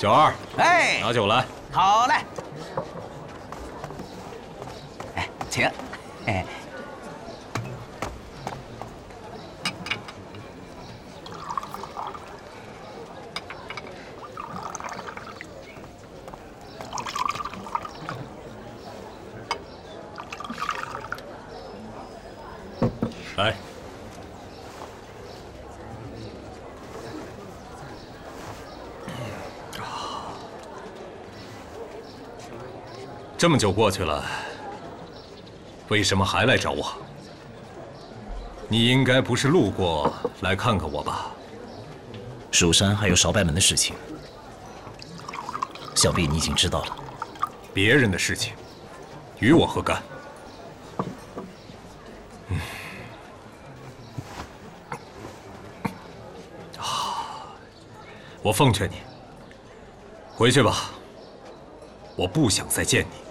小二， 哎， 拿酒来。 好嘞。哎，请。哎， 来。这么久过去了，为什么还来找我？你应该不是路过来看看我吧？ 蜀山还有少拜门的事情，想必你已经知道了。 别人的事情，与我何干？我奉劝你，回去吧。我不想再见你。